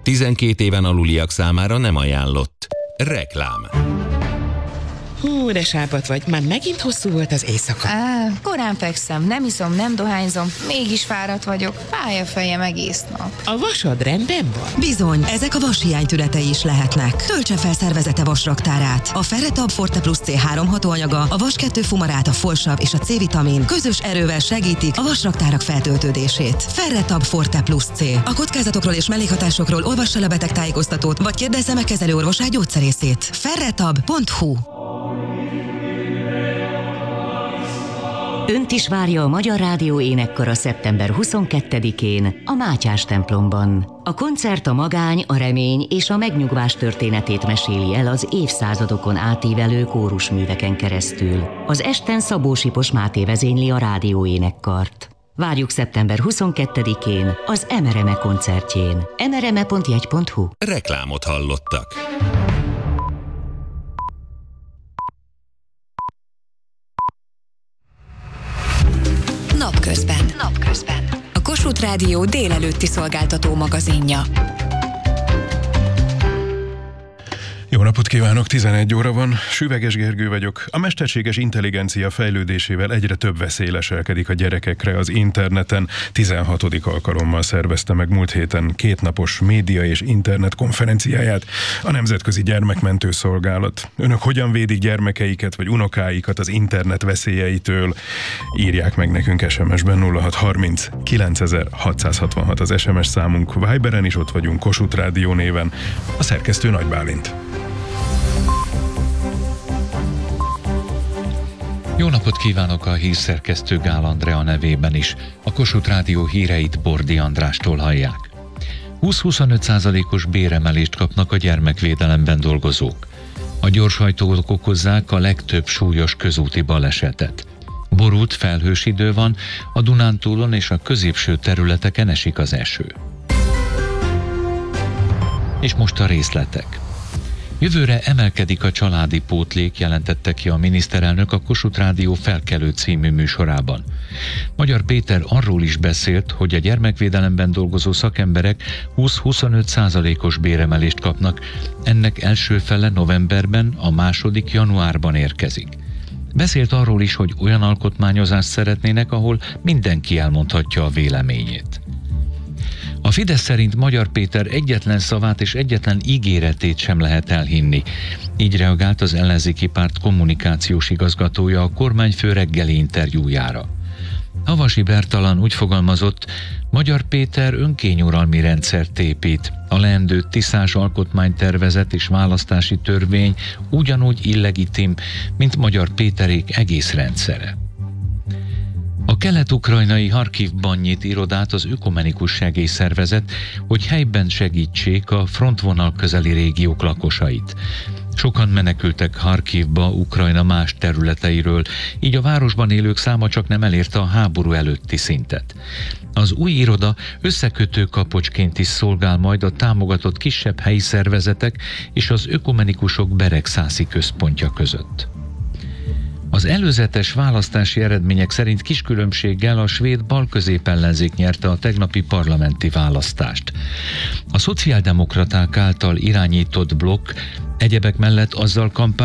12 éven aluliak számára nem ajánlott. Reklám. Hú, de sápat vagy. Már megint hosszú volt az éjszaka. Korán fekszem, nem iszom, nem dohányzom, mégis fáradt vagyok. Fáj a fejem egész nap. A vasad rendben van? Bizony, ezek a vashiány tünetei is lehetnek. Töltse fel szervezete vasraktárát. A Ferretab Forte Plus C3 hatóanyaga, a vas 2 fumarát, a folsav és a C-vitamin közös erővel segítik a vasraktárak feltöltődését. Ferretab Forte Plus C. A kockázatokról és mellékhatásokról olvassa le betegtájékoztatót, vagy kérdezze meg kezelőorvosát, gyógyszerészét. ferretab.hu. Önt is várja a Magyar Rádió énekkara szeptember 22-én a Mátyás templomban. A koncert a magány, a remény és a megnyugvás történetét meséli el az évszázadokon átívelő kórusműveken keresztül. Az esten Szabó Sipos Máté vezényli a rádió énekkart. Várjuk szeptember 22-én az Emereme koncertjén. emereme.jegy.hu. Reklámot hallottak. Napközben. A Kossuth Rádió délelőtti szolgáltató magazinja. Jó napot kívánok, 11 óra van, Süveges Gergő vagyok. A mesterséges intelligencia fejlődésével egyre több veszély leselkedik a gyerekekre az interneten. 16. alkalommal szervezte meg múlt héten 2 napos média és internet konferenciáját a Nemzetközi Gyermekmentő Szolgálat. Önök hogyan védik gyermekeiket vagy unokáikat az internet veszélyeitől? Írják meg nekünk SMS-ben 0630 9666 az SMS számunk. Viberen is ott vagyunk, Kossuth Rádió néven. A szerkesztő Nagy Bálint. Jó napot kívánok a hírszerkesztő Gál Andrea nevében is. A Kossuth Rádió híreit Bordi Andrástól hallják. 20-25%-os béremelést kapnak a gyermekvédelemben dolgozók. A gyorshajtók okozzák a legtöbb súlyos közúti balesetet. Borult, felhős idő van, a Dunántúlon és a középső területeken esik az eső. És most a részletek. Jövőre emelkedik a családi pótlék, jelentette ki a miniszterelnök a Kossuth Rádió Felkelő című műsorában. Magyar Péter arról is beszélt, hogy a gyermekvédelemben dolgozó szakemberek 20-25%-os béremelést kapnak. Ennek első fele novemberben, a második januárban érkezik. Beszélt arról is, hogy olyan alkotmányozást szeretnének, ahol mindenki elmondhatja a véleményét. A Fidesz szerint Magyar Péter egyetlen szavát és egyetlen ígéretét sem lehet elhinni. Így reagált az ellenzéki párt kommunikációs igazgatója a kormányfő reggeli interjújára. Havasi Bertalan úgy fogalmazott, Magyar Péter önkényuralmi rendszert épít. A leendő tiszás alkotmánytervezet és választási törvény ugyanúgy illegitim, mint Magyar Péterék egész rendszere. A kelet-ukrajnai Harkivban nyit irodát az Ökumenikus Segélyszervezet, hogy helyben segítsék a frontvonal közeli régiók lakosait. Sokan menekültek Harkivba, Ukrajna más területeiről, így a városban élők száma csak nem elérte a háború előtti szintet. Az új iroda összekötő kapocsként is szolgál majd a támogatott kisebb helyi szervezetek és az ökumenikusok Beregszászi központja között. Az előzetes választási eredmények szerint kis különbséggel a svéd balközép-ellenzék nyerte a tegnapi parlamenti választást. A szociáldemokraták által irányított blokk egyebek mellett azzal kampányol,